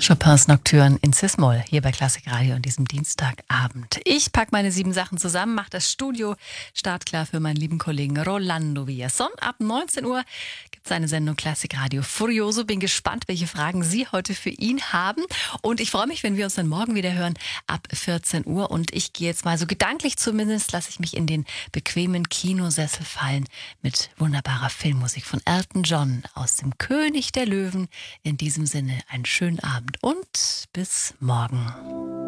Chopins Nocturne in Cis-Moll hier bei Klassik Radio an diesem Dienstagabend. Ich packe meine 7 Sachen zusammen, mache das Studio startklar für meinen lieben Kollegen Rolando Villazón. Ab 19 Uhr gibt es eine Sendung Klassik Radio Furioso. Bin gespannt, welche Fragen Sie heute für ihn haben. Und ich freue mich, wenn wir uns dann morgen wieder hören ab 14 Uhr. Und ich gehe jetzt mal so gedanklich zumindest, lasse ich mich in den bequemen Kinosessel fallen mit wunderbarer Filmmusik von Elton John aus dem König der Löwen. In diesem Sinne einen schönen Abend und bis morgen.